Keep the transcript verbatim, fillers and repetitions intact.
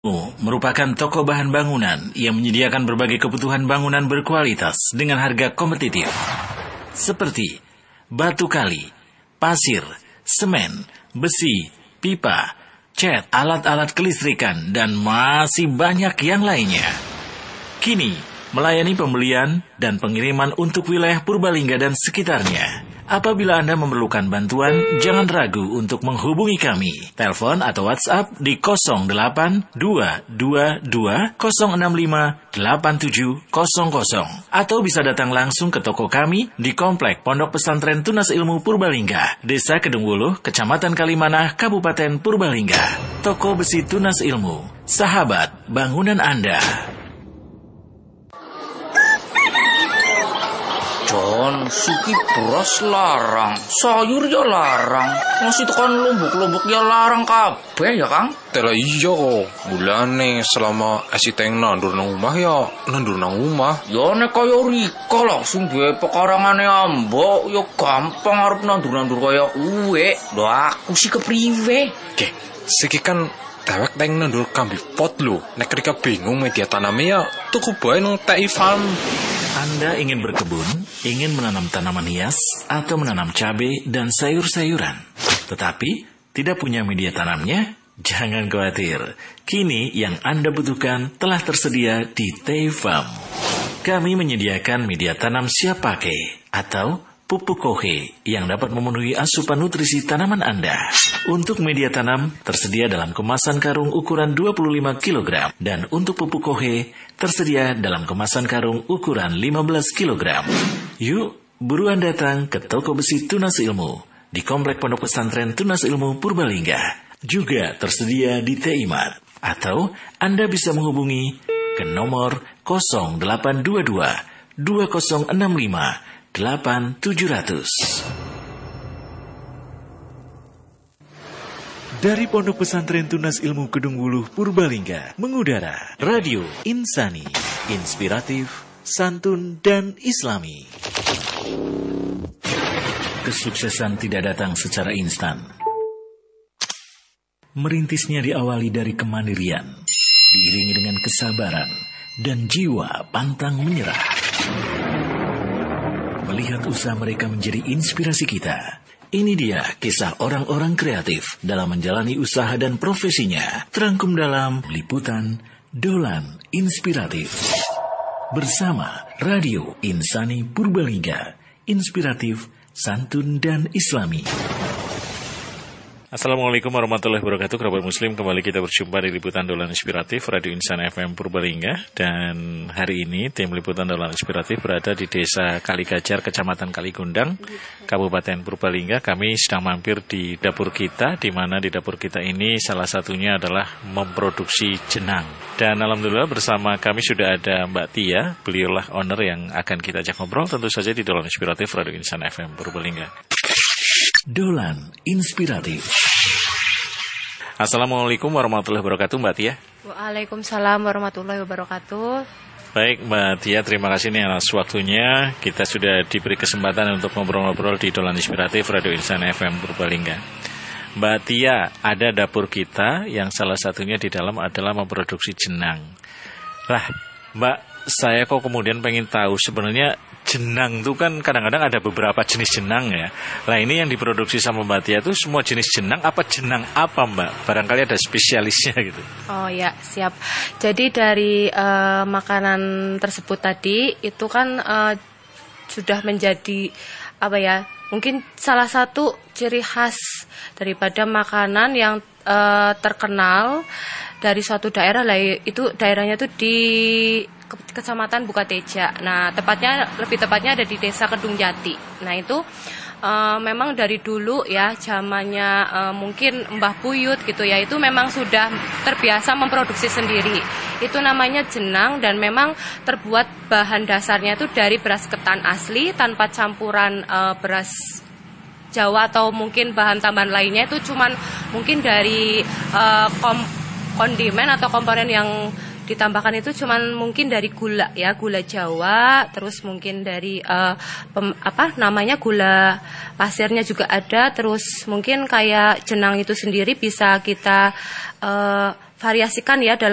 Merupakan toko bahan bangunan yang menyediakan berbagai kebutuhan bangunan berkualitas dengan harga kompetitif. Seperti batu kali, pasir, semen, besi, pipa, cat, alat-alat kelistrikan, dan masih banyak yang lainnya. Kini, melayani pembelian dan pengiriman untuk wilayah Purbalingga dan sekitarnya. Apabila Anda memerlukan bantuan, jangan ragu untuk menghubungi kami. Telepon atau WhatsApp di nol delapan dua dua dua nol enam lima delapan tujuh nol nol atau bisa datang langsung ke toko kami di Komplek Pondok Pesantren Tunas Ilmu Purbalingga, Desa Kedungwuluh, Kecamatan Kalimanah, Kabupaten Purbalingga. Toko Besi Tunas Ilmu, sahabat bangunan Anda. John, suki beras larang, sayur ya larang, masih tekan lumbuk-lumbuk ya larang kabeh ya Kang? Tela iya kok, mulane selama asiteng nandur nang omah ya nandur nang omah. Ya nek kaya Rika langsung duwe pekarangane ambok, ya gampang arep nandur-nandur kaya uwe. Lho aku sih kepriwe? Oke, siki kan dewek teng nandur kambi pot lho. Nek Rika bingung media tanamnya ya tuku bae nang T I Farm. Anda ingin berkebun, ingin menanam tanaman hias, atau menanam cabai dan sayur-sayuran, tetapi tidak punya media tanamnya? Jangan khawatir. Kini yang Anda butuhkan telah tersedia di T I Farm. Kami menyediakan media tanam siap pakai atau pupuk kohe yang dapat memenuhi asupan nutrisi tanaman Anda. Untuk media tanam tersedia dalam kemasan karung ukuran dua puluh lima kilogram dan untuk pupuk kohe tersedia dalam kemasan karung ukuran lima belas kilogram. Yuk, buruan datang ke toko besi Tunas Ilmu di Komplek Pondok Pesantren Tunas Ilmu Purbalingga. Juga tersedia di T I Mart atau Anda bisa menghubungi ke nomor nol delapan dua dua dua nol enam lima delapan tujuh nol nol. Dari Pondok Pesantren Tunas Ilmu Kedungwuluh Purbalingga mengudara Radio Insani, inspiratif, santun dan islami. Kesuksesan tidak datang secara instan. Merintisnya diawali dari kemandirian, diiringi dengan kesabaran dan jiwa pantang menyerah. Melihat usaha mereka menjadi inspirasi kita. Ini dia kisah orang-orang kreatif dalam menjalani usaha dan profesinya. Terangkum dalam liputan Dolan Inspiratif. Bersama Radio Insani Purbalingga. Inspiratif, santun dan islami. Assalamualaikum warahmatullahi wabarakatuh. Kerabat muslim, kembali kita berjumpa di Liputan Dolan Inspiratif Radio Insan F M Purbalingga. Dan hari ini tim Liputan Dolan Inspiratif berada di Desa Kaligajar, Kecamatan Kaligundang, Kabupaten Purbalingga. Kami sedang mampir di dapur kita, di mana di dapur kita ini salah satunya adalah memproduksi jenang. Dan alhamdulillah bersama kami sudah ada Mbak Tia, beliaulah owner yang akan kita ajak ngobrol tentu saja di Dolan Inspiratif Radio Insan F M Purbalingga. Dolan Inspiratif. Assalamualaikum warahmatullahi wabarakatuh, Mbak Tia. Waalaikumsalam warahmatullahi wabarakatuh. Baik, Mbak Tia, terima kasih nih atas waktunya. Kita sudah diberi kesempatan untuk ngobrol-ngobrol di Dolan Inspiratif Radio Insan F M Purbalingga. Mbak Tia, ada dapur kita yang salah satunya di dalam adalah memproduksi jenang. Lah, Mbak, saya kok kemudian pengen tahu sebenarnya jenang itu kan kadang-kadang ada beberapa jenis jenang ya. Nah ini yang diproduksi sama Mbak Tia itu semua jenis jenang apa jenang apa Mbak? Barangkali ada spesialisnya gitu. Oh ya, siap. Jadi dari uh, makanan tersebut tadi itu kan uh, sudah menjadi apa ya? Mungkin salah satu ciri khas daripada makanan yang uh, terkenal dari suatu daerah lah. Itu daerahnya itu di Kecamatan Bukateja. Nah, tepatnya lebih tepatnya ada di Desa Kedungjati. Nah, itu uh, memang dari dulu ya, zamannya uh, mungkin Mbah Buyut gitu ya, itu memang sudah terbiasa memproduksi sendiri. Itu namanya jenang dan memang terbuat bahan dasarnya itu dari beras ketan asli tanpa campuran uh, beras Jawa atau mungkin bahan tambahan lainnya. Itu cuman mungkin dari uh, kom kondimen atau komponen yang ditambahkan itu cuman mungkin dari gula ya, gula Jawa, terus mungkin dari uh, pem, apa namanya gula pasirnya juga ada, terus mungkin kayak jenang itu sendiri bisa kita uh, variasikan ya dalam